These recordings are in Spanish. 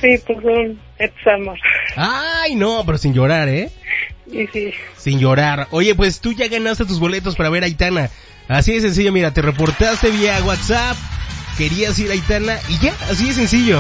Sí, pues un examen. Ay, no, pero sin llorar, ¿eh? Y sí. Sin llorar. Oye, pues tú ya ganaste tus boletos para ver a Aitana. Así de sencillo, mira, te reportaste vía WhatsApp, querías ir a Aitana y ya, así de sencillo.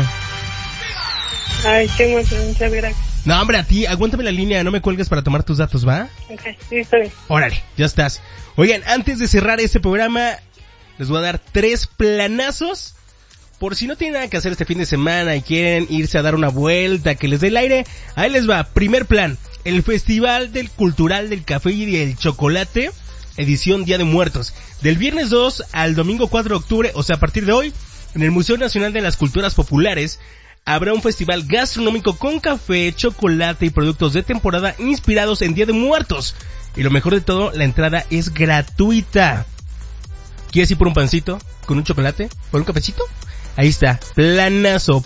Ay, qué emoción, muchas gracias. No, hombre, a ti, aguántame la línea, no me cuelgues para tomar tus datos, ¿va? Ok, sí, está bien. Órale, ya estás. Oigan, antes de cerrar este programa, les voy a dar 3 planazos. Por si no tienen nada que hacer este fin de semana y quieren irse a dar una vuelta, que les dé el aire, ahí les va. Primer plan, el Festival del Cultural del Café y del Chocolate, edición Día de Muertos. Del viernes 2 al domingo 4 de octubre, o sea, a partir de hoy, en el Museo Nacional de las Culturas Populares, habrá un festival gastronómico con café, chocolate y productos de temporada inspirados en Día de Muertos. Y lo mejor de todo, la entrada es gratuita. ¿Quieres ir por un pancito? ¿Con un chocolate? ¿Por un cafecito? Ahí está, planazo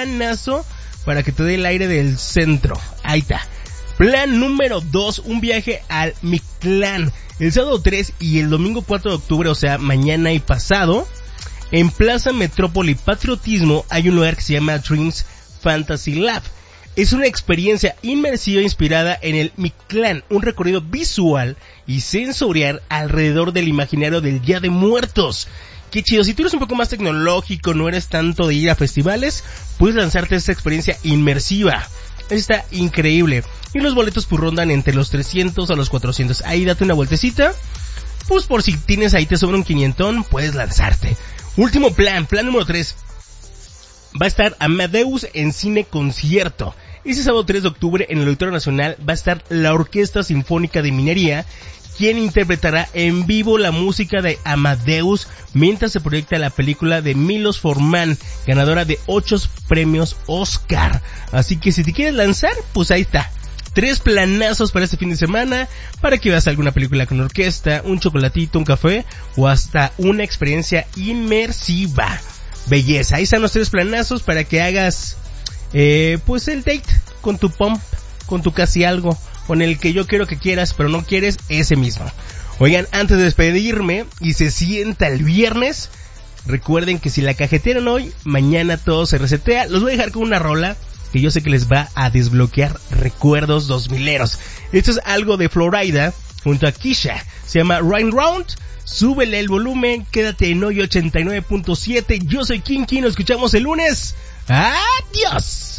para que te dé el aire del centro. Ahí está. Plan número 2, un viaje al Mictlán. El sábado 3 y el domingo 4 de octubre, o sea, mañana y pasado, en Plaza Metrópoli Patriotismo hay un lugar que se llama Dreams Fantasy Lab. Es una experiencia inmersiva inspirada en el Mictlán, un recorrido visual y sensorial alrededor del imaginario del Día de Muertos. Qué chido, si tú eres un poco más tecnológico, no eres tanto de ir a festivales, puedes lanzarte esta experiencia inmersiva. Está increíble. Y los boletos pues rondan entre los 300 a los 400. Ahí date una vueltecita. Pues por si tienes ahí te sobra un 500, puedes lanzarte. Último plan número 3. Va a estar Amadeus en cine concierto. Ese sábado 3 de octubre en el Auditorio Nacional va a estar la Orquesta Sinfónica de Minería, quien interpretará en vivo la música de Amadeus mientras se proyecta la película de Milos Forman, ganadora de 8 premios Oscar. Así que si te quieres lanzar, pues ahí está. 3 planazos para este fin de semana, para que veas alguna película con orquesta, un chocolatito, un café o hasta una experiencia inmersiva. Belleza, ahí están los 3 planazos para que hagas pues el date con tu pump, con tu casi algo, con el que yo quiero que quieras, pero no quieres, ese mismo. Oigan, antes de despedirme y se sienta el viernes, recuerden que si la cajetearon hoy, mañana todo se resetea. Los voy a dejar con una rola que yo sé que les va a desbloquear recuerdos 2000eros. Esto es algo de Florida junto a Kisha. Se llama Ride Round. Súbele el volumen, quédate en hoy 89.7. Yo soy Kinky, nos escuchamos el lunes. ¡Adiós!